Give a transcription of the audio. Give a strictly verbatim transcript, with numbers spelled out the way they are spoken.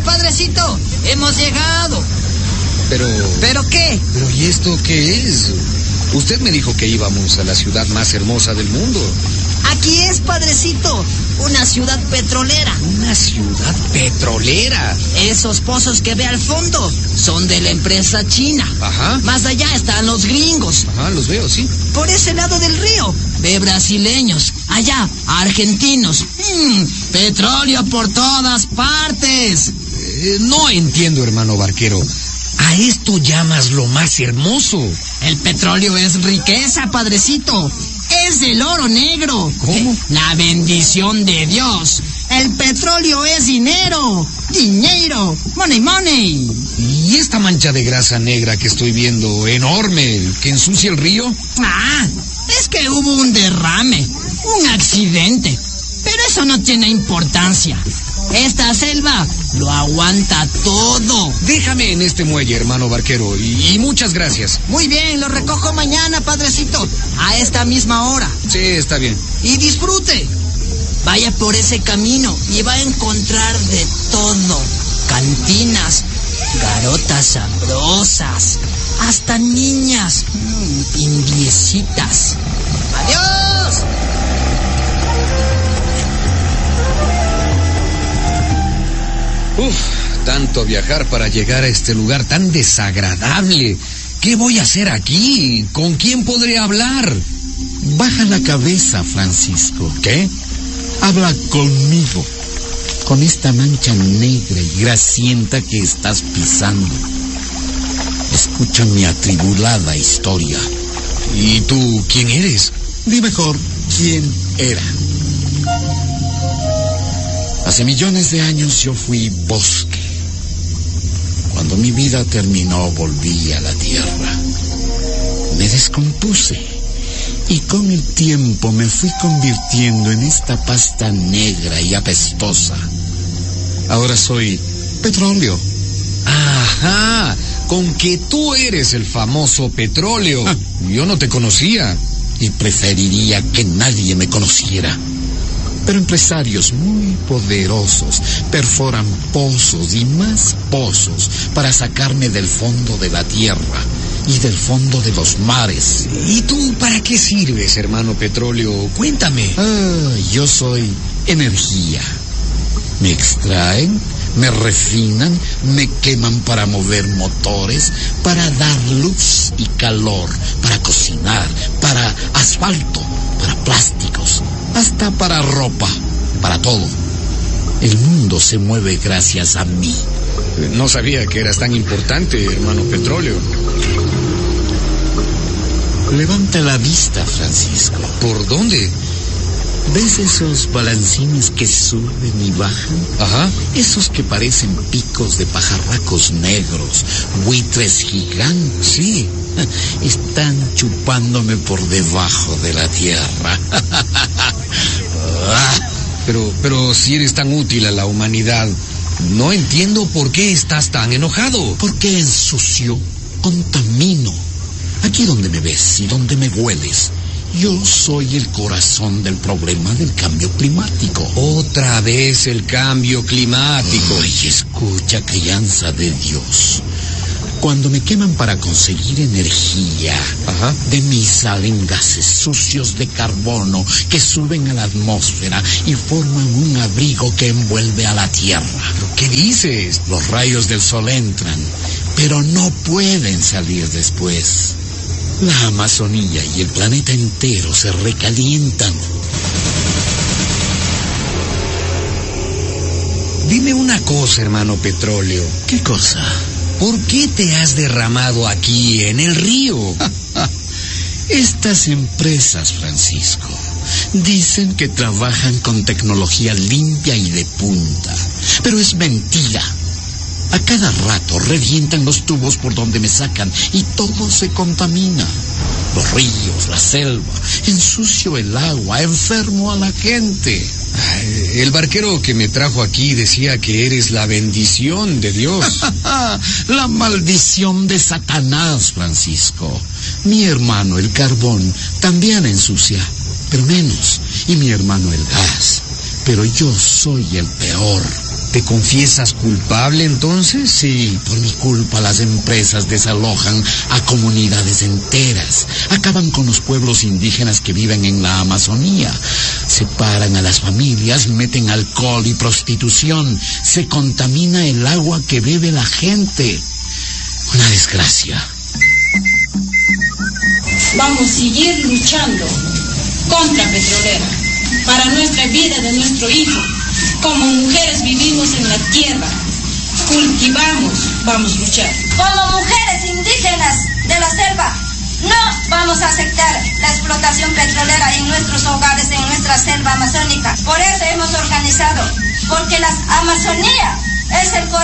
padrecito, hemos llegado. Pero... ¿Pero qué? Pero ¿y esto qué es? Usted me dijo que íbamos a la ciudad más hermosa del mundo. Aquí es, padrecito, una ciudad petrolera. ¿Una ciudad petrolera? Esos pozos que ve al fondo son de la empresa china. Ajá. Más allá están los gringos. Ajá, los veo, sí. Por ese lado del río ve brasileños. Allá, argentinos. Mm, petróleo por todas partes. Eh, no entiendo, hermano barquero. ¿A esto llamas lo más hermoso? El petróleo es riqueza, padrecito. Es el oro negro. ¿Cómo? La bendición de Dios. El petróleo es dinero. Dinero. Money, money. ¿Y esta mancha de grasa negra que estoy viendo, enorme, que ensucia el río? Ah, es que hubo un derrame. Un accidente. Pero eso no tiene importancia. Esta selva lo aguanta todo. Déjame en este muelle, hermano barquero, y, y muchas gracias. Muy bien, lo recojo mañana, padrecito, a esta misma hora. Sí, está bien. Y disfrute. Vaya por ese camino y va a encontrar de todo. Cantinas, garotas sabrosas, hasta niñas, mmm, indiecitas. ¡Adiós! Uf, tanto viajar para llegar a este lugar tan desagradable. ¿Qué voy a hacer aquí? ¿Con quién podré hablar? Baja la cabeza, Francisco. ¿Qué? Habla conmigo, con esta mancha negra y grasienta que estás pisando. Escucha mi atribulada historia. ¿Y tú quién eres? Di mejor, ¿quién era? Hace millones de años yo fui bosque. Cuando mi vida terminó, volví a la tierra. Me descompuse y con el tiempo me fui convirtiendo en esta pasta negra y apestosa. Ahora soy petróleo. Ajá, con que tú eres el famoso petróleo. Ah. Yo no te conocía. Y preferiría que nadie me conociera. Pero empresarios muy poderosos perforan pozos y más pozos para sacarme del fondo de la tierra y del fondo de los mares. ¿Y tú para qué sirves, hermano petróleo? Cuéntame. Ah, yo soy energía. Me extraen, me refinan, me queman para mover motores, para dar luz y calor, para cocinar, para asfalto, para plásticos, hasta para ropa, para todo. El mundo se mueve gracias a mí. No sabía que eras tan importante, hermano petróleo. Levanta la vista, Francisco. ¿Por dónde? ¿Ves esos balancines que suben y bajan? Ajá. Esos que parecen picos de pajarracos negros, buitres gigantes. Sí. Están chupándome por debajo de la tierra. Pero, pero si eres tan útil a la humanidad, no entiendo por qué estás tan enojado. Porque ensucio, contamino. Aquí donde me ves y donde me hueles, yo soy el corazón del problema del cambio climático. Otra vez el cambio climático. Ay, escucha, crianza de Dios. Cuando me queman para conseguir energía, ajá, de mí salen gases sucios de carbono que suben a la atmósfera y forman un abrigo que envuelve a la tierra. ¿Pero qué dices? Los rayos del sol entran, pero no pueden salir después. La Amazonía y el planeta entero se recalientan. Dime una cosa, hermano petróleo. ¿Qué cosa? ¿Por qué te has derramado aquí en el río? Estas empresas, Francisco, dicen que trabajan con tecnología limpia y de punta, pero es mentira. A cada rato revientan los tubos por donde me sacan y todo se contamina. Los ríos, la selva, ensucio el agua, enfermo a la gente. Ay, el barquero que me trajo aquí decía que eres la bendición de Dios. La maldición de Satanás, Francisco. Mi hermano, el carbón, también ensucia, pero menos. Y mi hermano, el gas. Pero yo soy el peor. ¿Te confiesas culpable entonces? Sí, por mi culpa las empresas desalojan a comunidades enteras, acaban con los pueblos indígenas que viven en la Amazonía, separan a las familias, meten alcohol y prostitución, se contamina el agua que bebe la gente. Una desgracia. Vamos a seguir luchando contra Petrolera, para nuestra vida de nuestro hijo. Como mujeres vivimos en la tierra, cultivamos, vamos a luchar. Como mujeres indígenas de la selva, no vamos a aceptar la explotación petrolera en nuestros hogares, en nuestra selva amazónica. Por eso hemos organizado, porque la Amazonía es el corazón